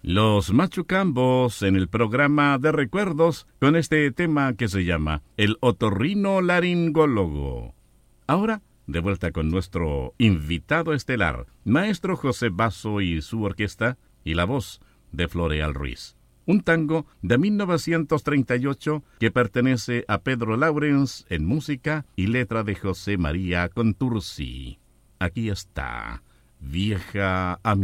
Los Machucambos en el programa de recuerdos con este tema que se llama El Otorrinolaringólogo. Ahora, de vuelta con nuestro invitado estelar, Maestro José Basso y su orquesta, y la voz de Floreal Ruiz. Un tango de 1938 que pertenece a Pedro Laurens en música y letra de José María Contursi. Aquí está, Vieja Amiga.